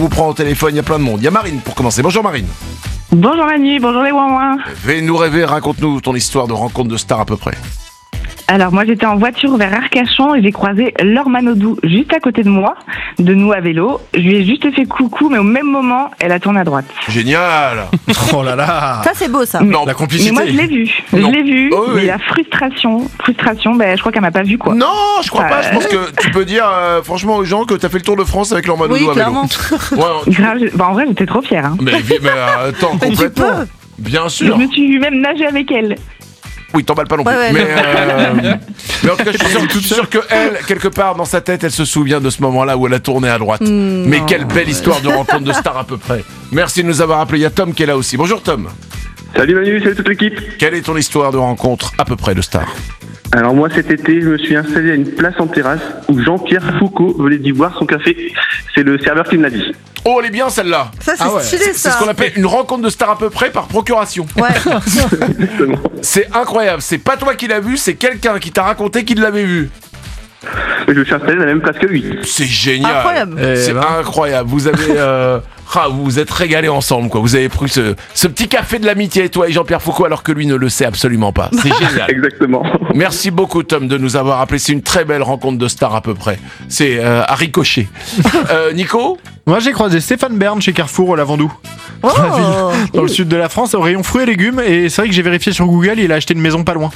vous prend au téléphone, il y a plein de monde. Il y a Marine pour commencer. Bonjour Marine. Bonjour Manu, bonjour les ouin-ouin. Fais-nous rêver, raconte-nous ton histoire de rencontre de star à peu près. Alors moi j'étais en voiture vers Arcachon et j'ai croisé Laure Manodou juste à côté de moi, de nous à vélo. Je lui ai juste fait coucou mais au même moment elle a tourné à droite. Génial. Oh là là. Ça c'est beau ça. Non, La complicité. Mais moi je l'ai vu, Oh, oui. mais la frustration, je crois qu'elle m'a pas vu quoi. Non, je crois pas. Je pense que tu peux dire franchement aux gens que t'as fait le tour de France avec leur Manodou Oui, à vélo. clairement. Ouais, Grave, en vrai j'étais trop fière. Hein. mais attends, Mais tu complètement. peux. Bien Je sûr. me suis même nager avec elle. Oui, t'emballes pas non plus. Ouais, Mais en tout cas, je suis sûr que elle, quelque part dans sa tête, elle se souvient de ce moment-là où elle a tourné à droite. Mais non. quelle belle histoire de rencontre de star à peu près. Merci de nous avoir appelé. Il y a Tom qui est là aussi. Bonjour Tom. Salut Manu, salut toute l'équipe. Quelle est ton histoire de rencontre à peu près de star? Alors moi cet été, je me suis installé à une place en terrasse où Jean-Pierre Foucault venait d'y boire son café. C'est le serveur qui me l'a dit. Oh, elle est bien celle-là. Ça c'est Ah ouais. stylé C'est ça. ce qu'on appelle une rencontre de star à peu près par procuration. Ouais. Exactement. C'est incroyable. C'est pas toi qui l'as vu, c'est quelqu'un qui t'a raconté qu'il l'avait vu. Je me suis installé à la même place que lui. C'est génial. Incroyable. C'est incroyable. Vous avez vous vous êtes régalés ensemble quoi. Vous avez pris ce petit café de l'amitié toi et Jean-Pierre Foucault alors que lui ne le sait absolument pas. C'est génial. Exactement. Merci beaucoup Tom de nous avoir appelé. C'est une très belle rencontre de stars à peu près. C'est à ricocher. Nico? Moi j'ai croisé Stéphane Bern chez Carrefour au Lavandou, Oh. dans le sud de la France, au rayon fruits et légumes. Et c'est vrai que j'ai vérifié sur Google, il a acheté une maison pas loin.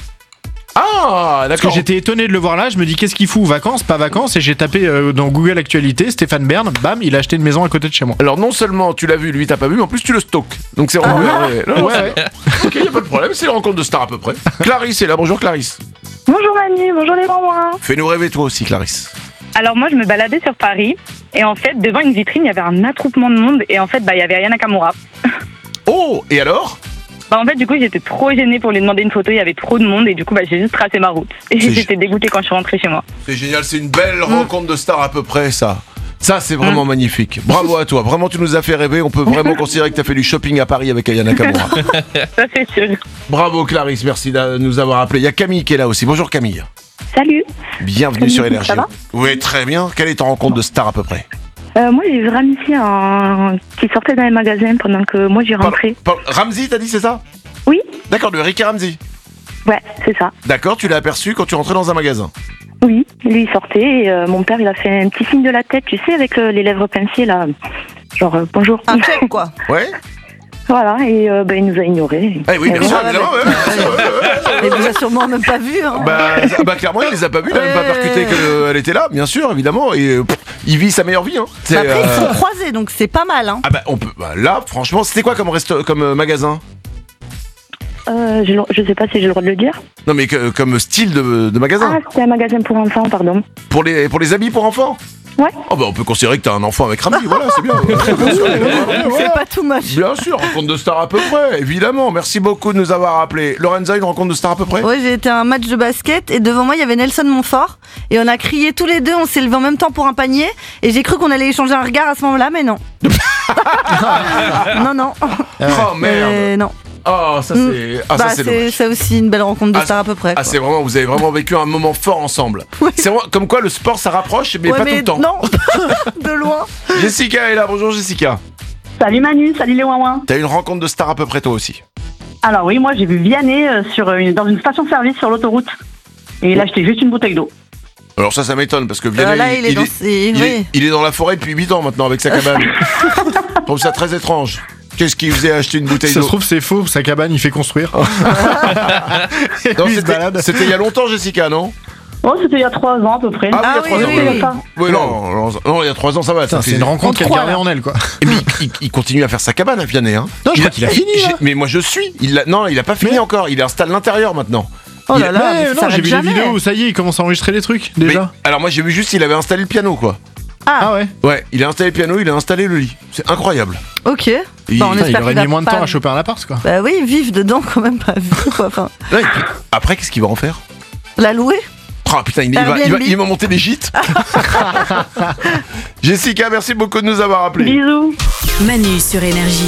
Ah Parce que d'accord. j'étais étonné de le voir là, je me dis qu'est-ce qu'il fout, vacances, pas vacances. Et j'ai tapé dans Google Actualité Stéphane Bern, bam, il a acheté une maison à côté de chez moi. Alors non seulement tu l'as vu, lui t'as pas vu, mais en plus tu le stockes. Donc c'est vraiment... Non, Ouais. Ok, y a pas de problème, c'est une rencontre de stars à peu près. Clarisse est là, bonjour Clarisse. Bonjour Manu, bonjour les ouin-ouin. Fais-nous rêver toi aussi Clarisse. Alors moi je me baladais sur Paris et en fait devant une vitrine il y avait un attroupement de monde et en fait il y avait Aya Nakamura. Oh, et alors? En fait, du coup, j'étais trop gênée pour lui demander une photo. Il y avait trop de monde et du coup, j'ai juste tracé ma route. Et C'est j'étais dégoûtée quand je suis rentrée chez moi. C'est génial, c'est une belle rencontre de stars à peu près ça. Ça c'est vraiment magnifique. Bravo à toi, vraiment tu nous as fait rêver. On peut vraiment considérer que tu as fait du shopping à Paris avec Aya Nakamura. Ça, c'est sûr. Bravo Clarisse, merci de nous avoir appelé. Il y a Camille qui est là aussi. Bonjour Camille. Salut. Bienvenue sur Énergie. Ça va Oui, très bien. Quelle est ton rencontre de star à peu près? Moi, j'ai vu Ramsey qui sortait dans les magasins pendant que moi, j'y rentrais. Ramsey, t'as dit c'est ça? Oui. D'accord, de Rick et Ramsey. Ouais, c'est ça. D'accord, tu l'as aperçu quand tu rentrais dans un magasin. Oui, lui, il sortait et mon père, il a fait un petit signe de la tête, tu sais, avec les lèvres pincées, là. Genre, bonjour. Un check quoi. Ouais. Voilà, et il nous a ignorés. Eh oui, bien sûr, ouais, évidemment. Il vous a sûrement même pas vu. Hein. Bah clairement, il les a pas vus, il a même pas percuté qu'elle était là, bien sûr, évidemment. Et il vit sa meilleure vie. Hein. C'est, Après ils sont croisés donc c'est pas mal. Hein. Ah bah on peut. Bah, là, franchement, c'était quoi comme magasin? Je sais pas si j'ai le droit de le dire. Non mais comme style de magasin. Ah, c'était un magasin pour enfants, pardon. Pour les habits pour enfants. Ouais. Oh bah on peut considérer que t'as un enfant avec Ramsey, voilà, c'est bien. Bien sûr, C'est pas too much. bien sûr, rencontre de star à peu près, évidemment. Merci beaucoup de nous avoir appelé. Lorenza, une rencontre de star à peu près? Ouais, j'ai été à un match de basket et devant moi il y avait Nelson Montfort et on a crié tous les deux, on s'est levé en même temps pour un panier et j'ai cru qu'on allait échanger un regard à ce moment-là mais non. non. Oh merde. Non. Oh, ça c'est. Ah, ça c'est dommage. c'est aussi une belle rencontre de star à peu près. Ah, quoi. c'est vraiment, vous avez vraiment vécu un moment fort ensemble. Oui. C'est vraiment, comme quoi le sport ça rapproche, mais Ouais, pas tout le temps. Non, de loin. Jessica est là, bonjour Jessica. Salut Manu, salut les ouin-ouin. T'as une rencontre de star à peu près toi aussi. Alors oui, moi j'ai vu Vianney dans une station-service sur l'autoroute. Et il a acheté juste une bouteille d'eau. Alors ça m'étonne parce que Vianney, Là, il est dans ses... oui. il est dans la forêt depuis 8 ans maintenant avec sa cabane. Je trouve ça très étrange. Qu'est-ce qu'il faisait acheter une bouteille Ça d'eau? se trouve c'est faux, sa cabane il fait construire. Et Non, lui, il se balade. c'était il y a longtemps Jessica, non? Oh, c'était il y a 3 ans à peu près. Ah oui, il y a 3 ans. oui. Oui, non, il y a 3 ans ça va. Putain, ça c'est fait- une rencontre qu'elle trois, gardait là. en elle quoi. Et mais il continue à faire sa cabane à Vianney, hein. Non, je crois qu'il a fini, là. Mais moi je suis. Non, il a pas fini Mais- encore. Il installe l'intérieur maintenant. Oh là là, mais Mais ça non, s'arrête j'ai vu les jamais. vidéos où ça y est, il commence à enregistrer les trucs Mais- déjà. alors moi j'ai vu juste il avait installé le piano quoi. Ah ouais. Ouais, il a installé le piano, il a installé le lit. C'est incroyable. Ok. Il- Bah, on Putain, il espère aurait qu'il va mis moins de pas- temps à choper un appart quoi. Bah oui, vivre dedans quand même pas vu quoi. Enfin, Là, et puis, après qu'est-ce qu'il va en faire? la louer. Oh putain, il va monter des gîtes. Jessica, merci beaucoup de nous avoir appelés. Bisous. Manu sur Énergie.